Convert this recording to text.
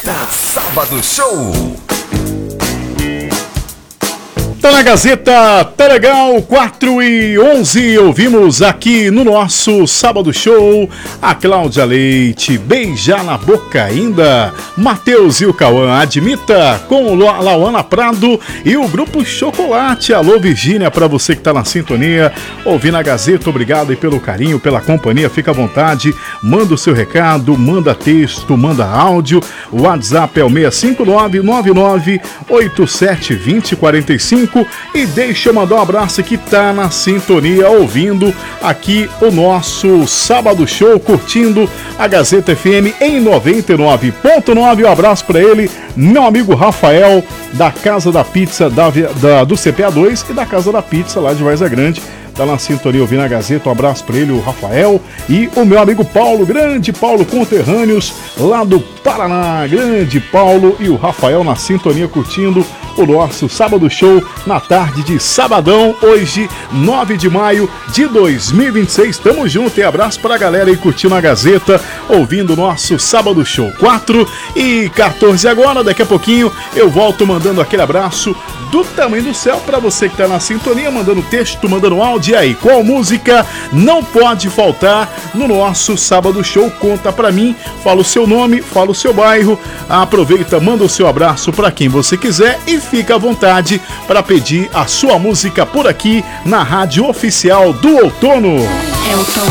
Sábado Show. Tá na Gazeta, tá legal, 4h11, ouvimos aqui no nosso Sábado Show a Cláudia Leite, Beijar na Boca Ainda, Matheus e o Cauã, Admita, com Lauana Prado e o Grupo Chocolate. Alô Virgínia, pra você que tá na sintonia, ouvindo a Gazeta, obrigado aí pelo carinho, pela companhia, fica à vontade, manda o seu recado, manda texto, manda áudio, o WhatsApp é o 659-9987-2045. E deixa eu mandar um abraço que tá na sintonia, ouvindo aqui o nosso Sábado Show, curtindo a Gazeta FM em 99.9. Um abraço pra ele, meu amigo Rafael, da Casa da Pizza do CPA2 e da Casa da Pizza lá de Várzea Grande. Tá na sintonia ouvindo a Gazeta, um abraço pra ele, o Rafael, e o meu amigo Paulo, grande Paulo, conterrâneos lá do Paraná, grande Paulo e o Rafael na sintonia curtindo o nosso Sábado Show na tarde de sabadão, hoje 9 de maio de 2026, tamo junto e abraço pra galera aí curtindo a Gazeta, ouvindo o nosso Sábado Show. 4h14 agora, daqui a pouquinho eu volto mandando aquele abraço do tamanho do céu pra você que tá na sintonia, mandando texto, mandando áudio. E aí, qual música não pode faltar no nosso Sábado Show? Conta pra mim, fala o seu nome, fala o seu bairro, aproveita, manda o seu abraço pra quem você quiser e fica à vontade para pedir a sua música por aqui na Rádio Oficial do Outono.